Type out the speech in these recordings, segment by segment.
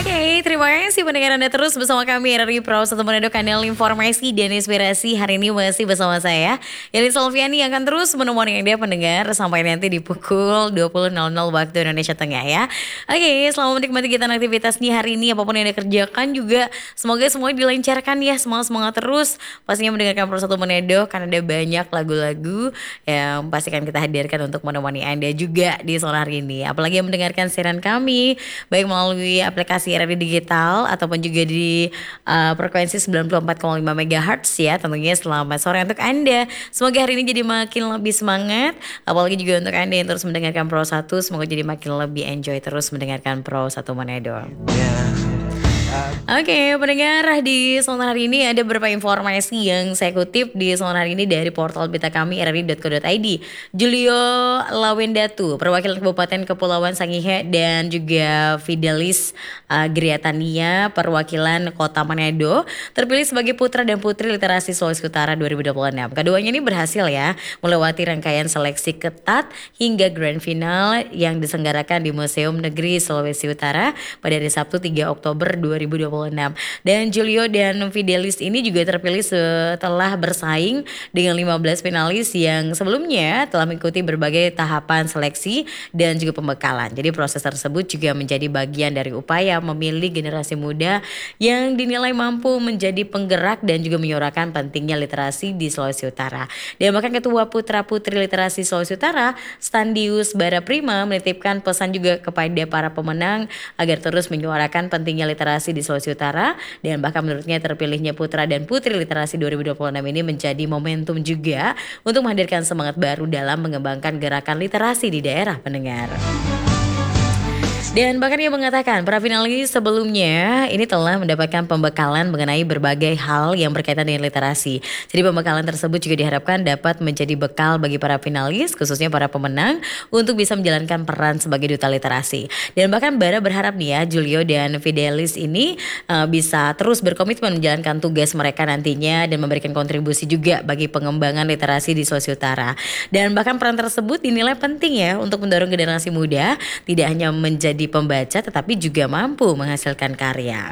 Oke, terima kasih pendengar Anda terus bersama kami dari Pro 1 Manado Kanal Informasi dan Inspirasi. Hari ini masih bersama saya, Yeli Solviani, yang akan terus menemani Anda pendengar sampai nanti di pukul 20.00 waktu Indonesia Tengah ya. Oke, selamat menikmati kegiatan aktivitas nih hari ini, apapun yang Anda kerjakan juga semoga semuanya dilancarkan ya. Semangat-semangat terus pastinya mendengarkan Pro 1 Manado, karena ada banyak lagu-lagu yang pasti akan kita hadirkan untuk menemani Anda juga di sore hari ini. Apalagi yang mendengarkan siaran kami baik melalui aplikasi RRI Digital ataupun juga di frekuensi 94,5 MHz ya. Tentunya selamat sore untuk Anda. Semoga hari ini jadi makin lebih semangat, apalagi juga untuk Anda yang terus mendengarkan Pro 1, semoga jadi makin lebih enjoy terus mendengarkan Pro 1 Manado. Oke, pendengar, di sore hari ini ada beberapa informasi yang saya kutip di sore hari ini dari portal berita kami rri.co.id. Julio Lawendatu, perwakilan Kabupaten Kepulauan Sangihe, dan juga Fidelis Griatania, perwakilan Kota Manado, terpilih sebagai putra dan putri literasi Sulawesi Utara 2026. Keduanya ini berhasil ya melewati rangkaian seleksi ketat hingga grand final yang diselenggarakan di Museum Negeri Sulawesi Utara pada hari Sabtu 3 Oktober 2026. Dan Julio dan Fidelis ini juga terpilih setelah bersaing dengan 15 finalis yang sebelumnya telah mengikuti berbagai tahapan seleksi dan juga pembekalan. Jadi proses tersebut juga menjadi bagian dari upaya memilih generasi muda yang dinilai mampu menjadi penggerak dan juga menyuarakan pentingnya literasi di Sulawesi Utara. Dan bahkan Ketua Putra Putri Literasi Sulawesi Utara, Standius Baraprima, menitipkan pesan juga kepada para pemenang agar terus menyuarakan pentingnya literasi di Sulawesi Utara, dan bahkan menurutnya terpilihnya Putra dan Putri Literasi 2026 ini menjadi momentum juga untuk menghadirkan semangat baru dalam mengembangkan gerakan literasi di daerah pendengar. Dan bahkan ia mengatakan para finalis sebelumnya ini telah mendapatkan pembekalan mengenai berbagai hal yang berkaitan dengan literasi. Jadi pembekalan tersebut juga diharapkan dapat menjadi bekal bagi para finalis, khususnya para pemenang, untuk bisa menjalankan peran sebagai duta literasi. Dan bahkan Bara berharap nih ya, Julio dan Fidelis ini bisa terus berkomitmen menjalankan tugas mereka nantinya dan memberikan kontribusi juga bagi pengembangan literasi di Sulawesi Utara. Dan bahkan peran tersebut dinilai penting ya untuk mendorong generasi muda tidak hanya menjadi pembaca tetapi juga mampu menghasilkan karya.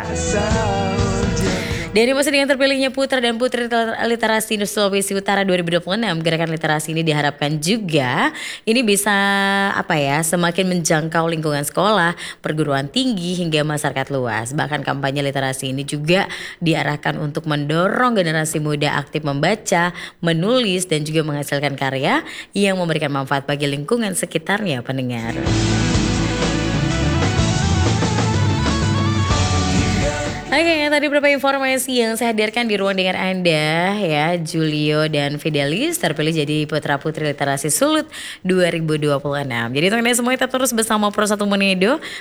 Dan masih dengan terpilihnya Putra dan Putri Literasi Sulawesi Utara 2026, gerakan literasi ini diharapkan juga ini bisa semakin menjangkau lingkungan sekolah, perguruan tinggi hingga masyarakat luas. Bahkan kampanye literasi ini juga diarahkan untuk mendorong generasi muda aktif membaca, menulis, dan juga menghasilkan karya yang memberikan manfaat bagi lingkungan sekitarnya, pendengar. Oke, tadi beberapa informasi yang saya hadirkan di ruang dengar Anda ya. Julio dan Fidelis terpilih jadi Putra Putri Literasi Sulut 2026. Jadi untuk Anda semua tetap terus bersama Pro 1 Manado,